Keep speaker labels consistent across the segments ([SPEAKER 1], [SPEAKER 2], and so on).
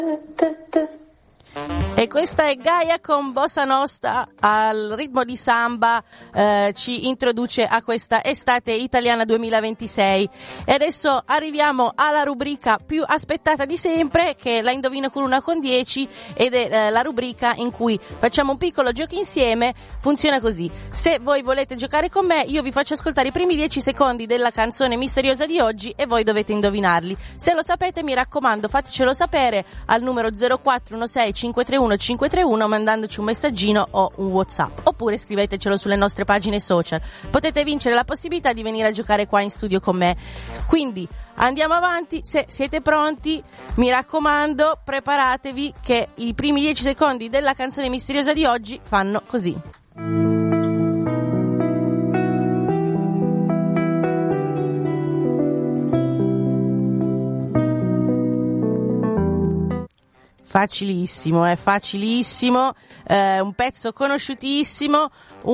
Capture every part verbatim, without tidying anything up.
[SPEAKER 1] E questa è Gaia con Bossa Nostra al ritmo di samba, eh, ci introduce a questa estate italiana duemilaventisei. E adesso arriviamo alla rubrica più aspettata di sempre, che è la Indovino con una con dieci, ed è eh, la rubrica in cui facciamo un piccolo gioco insieme. Funziona così: se voi volete giocare con me, io vi faccio ascoltare i primi dieci secondi della canzone misteriosa di oggi e voi dovete indovinarli. Se lo sapete, mi raccomando, fatecelo sapere al numero zero quattro uno sei cinque tre uno cinque tre uno mandandoci un messaggino o un WhatsApp, oppure scrivetecelo sulle nostre pagine social. Potete vincere la possibilità di venire a giocare qua in studio con me. Quindi andiamo avanti, se siete pronti mi raccomando preparatevi, che i primi dieci secondi della canzone misteriosa di oggi fanno così. Facilissimo, è eh, facilissimo, eh, un pezzo conosciutissimo,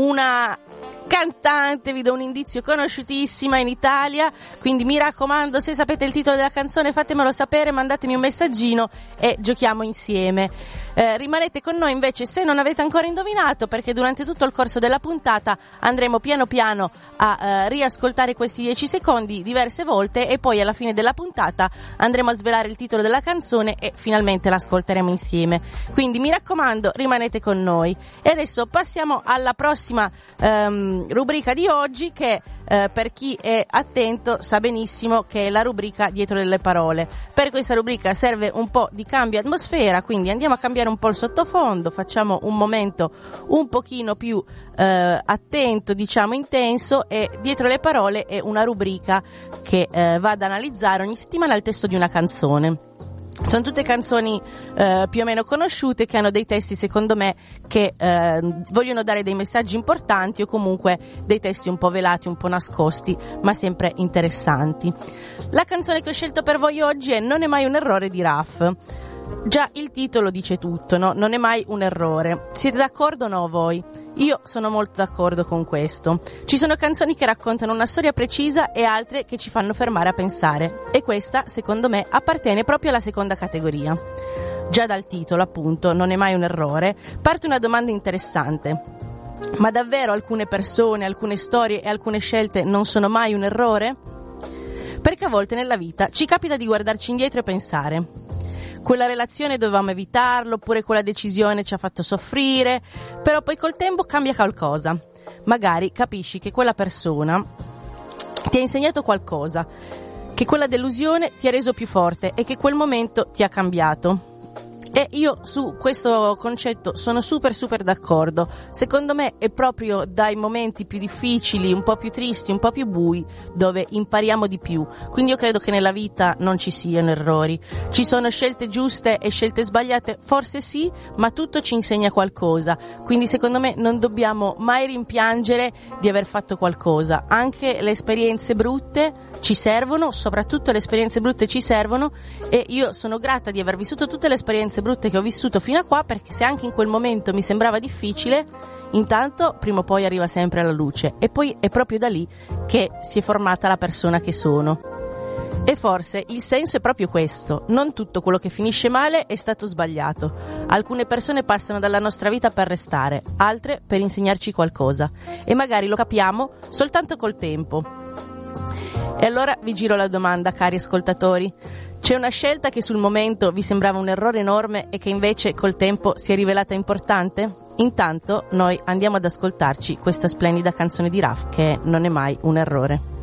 [SPEAKER 1] una cantante, vi do un indizio, conosciutissima in Italia, quindi mi raccomando, se sapete il titolo della canzone fatemelo sapere, mandatemi un messaggino e giochiamo insieme. Eh, rimanete con noi invece se non avete ancora indovinato, perché durante tutto il corso della puntata andremo piano piano a eh, riascoltare questi dieci secondi diverse volte e poi alla fine della puntata andremo a svelare il titolo della canzone e finalmente l'ascolteremo insieme. Quindi mi raccomando, rimanete con noi. E adesso passiamo alla prossima ehm, rubrica di oggi, che eh, per chi è attento sa benissimo che è la rubrica Dietro le parole. Per questa rubrica serve un po' di cambio atmosfera, quindi andiamo a cambiare un po' il sottofondo, facciamo un momento un pochino più eh, attento, diciamo intenso, e Dietro le parole è una rubrica che eh, va ad analizzare ogni settimana il testo di una canzone. Sono tutte canzoni eh, più o meno conosciute, che hanno dei testi, secondo me, che eh, vogliono dare dei messaggi importanti, o comunque dei testi un po' velati, un po' nascosti, ma sempre interessanti. La canzone che ho scelto per voi oggi è Non è mai un errore di Raf. Già il titolo dice tutto, no? Non è mai un errore. Siete d'accordo o no voi? Io sono molto d'accordo con questo. Ci sono canzoni che raccontano una storia precisa e altre che ci fanno fermare a pensare. E questa, secondo me, appartiene proprio alla seconda categoria. Già dal titolo, appunto, Non è mai un errore, parte una domanda interessante. Ma davvero alcune persone, alcune storie e alcune scelte non sono mai un errore? Perché a volte nella vita ci capita di guardarci indietro e pensare: quella relazione dovevamo evitarlo, oppure quella decisione ci ha fatto soffrire, però poi col tempo cambia qualcosa. Magari capisci che quella persona ti ha insegnato qualcosa, che quella delusione ti ha reso più forte e che quel momento ti ha cambiato. E io su questo concetto sono super super d'accordo. Secondo me è proprio dai momenti più difficili, un po' più tristi, un po' più bui, dove impariamo di più. Quindi io credo che nella vita non ci siano errori. Ci sono scelte giuste e scelte sbagliate, forse sì, ma tutto ci insegna qualcosa. Quindi secondo me non dobbiamo mai rimpiangere di aver fatto qualcosa. Anche le esperienze brutte ci servono, soprattutto le esperienze brutte ci servono, e io sono grata di aver vissuto tutte le esperienze brutte che ho vissuto fino a qua, perché se anche in quel momento mi sembrava difficile, intanto prima o poi arriva sempre alla luce, e poi è proprio da lì che si è formata la persona che sono. E forse il senso è proprio questo: non tutto quello che finisce male è stato sbagliato. Alcune persone passano dalla nostra vita per restare, altre per insegnarci qualcosa, e magari lo capiamo soltanto col tempo. E allora vi giro la domanda, cari ascoltatori: c'è una scelta che sul momento vi sembrava un errore enorme e che invece col tempo si è rivelata importante? Intanto noi andiamo ad ascoltarci questa splendida canzone di Raf, che Non è mai un errore.